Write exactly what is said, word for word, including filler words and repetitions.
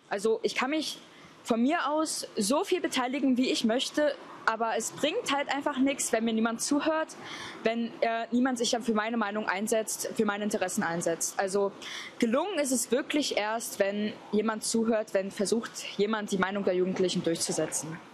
Also ich kann mich von mir aus so viel beteiligen, wie ich möchte, aber es bringt halt einfach nichts, wenn mir niemand zuhört, wenn äh, niemand sich dann für meine Meinung einsetzt, für meine Interessen einsetzt. Also gelungen ist es wirklich erst, wenn jemand zuhört, wenn versucht, jemand die Meinung der Jugendlichen durchzusetzen.